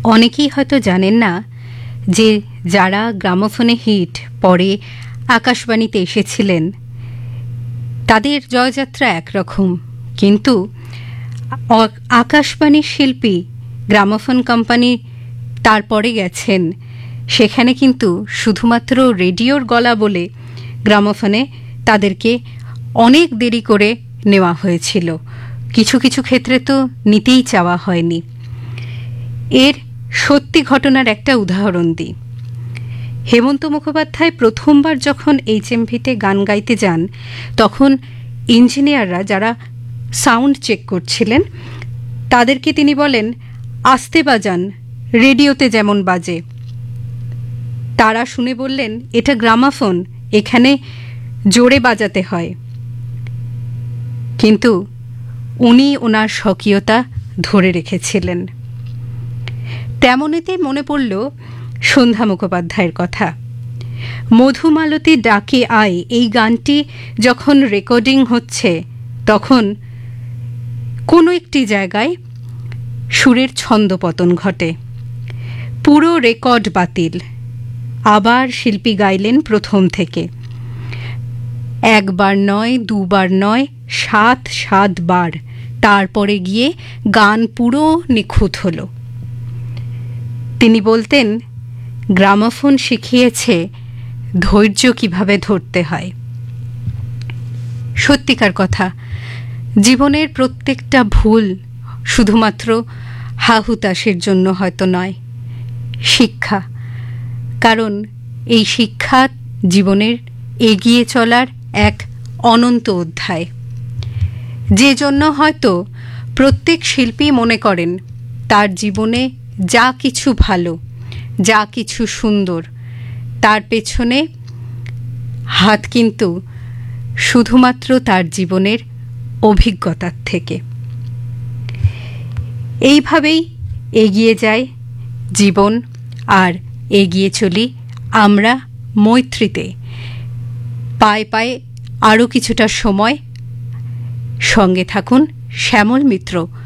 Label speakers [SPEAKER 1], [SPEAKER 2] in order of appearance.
[SPEAKER 1] অনেকেই হয়তো জানেন না যে যারা গ্রামোফোনে হিট পরে আকাশবাণীতে এসেছিলেন তাদের জয়যাত্রা একরকম, কিন্তু আকাশবাণীর শিল্পী গ্রামোফোন কোম্পানি তারপরে গেছেন, সেখানে কিন্তু শুধুমাত্র রেডিওর গলা বলে গ্রামোফোনে তাদেরকে অনেক দেরি করে নেওয়া হয়েছিল। কিছু কিছু ক্ষেত্রে তো নিতেই চাওয়া হয়নি। এর সত্যি ঘটনার একটা উদাহরণ দিই। হেমন্ত মুখোপাধ্যায় প্রথমবার যখন HMVতে গান গাইতে যান, তখন ইঞ্জিনিয়াররা যারা সাউন্ড চেক করছিলেন তাদেরকে তিনি বলেন, আস্তে বাজান, রেডিওতে যেমন বাজে। তারা শুনে বললেন, এটা গ্রামাফোন, এখানে জোরে বাজাতে হয়। কিন্তু উনি ওনার স্বকীয়তা ধরে রেখেছিলেন। তেমনিতে মনে পড়ল সন্ধ্যা মুখোপাধ্যায়ের কথা। মধুমালতী ডাকে আয়, এই গানটি যখন রেকর্ডিং হচ্ছে তখন কোনো একটি জায়গায় সুরের ছন্দপতন ঘটে, পুরো রেকর্ড বাতিল। আবার শিল্পী গাইলেন প্রথম থেকে, একবার নয়, দুবার নয়, 7 বার। তারপরে গিয়ে গান পুরো নিখুঁত হলো। তিনি বলতেন, গ্রামোফোন শিখিয়েছে ধৈর্য কিভাবে ধরতে হয়। সত্যিকার কথা, জীবনের প্রত্যেকটা ভুল শুধুমাত্র হাহুতাশের জন্য হয়তো নয়, শিক্ষা। কারণ এই শিক্ষা জীবনের এগিয়ে চলার এক অনন্ত অধ্যায়, যে জন্য হয়তো প্রত্যেক শিল্পী মনে করেন তার জীবনে যা কিছু ভালো, যা কিছু সুন্দর, তার পেছনে হাত কিন্তু শুধুমাত্র তার জীবনের অভিজ্ঞতার থেকে। এইভাবেই এগিয়ে যায় জীবন, আর এগিয়ে চলি আমরা মৈত্রীতে। পায়ে পায়ে আরও কিছুটা সময় সঙ্গে থাকুন শ্যামল মিত্র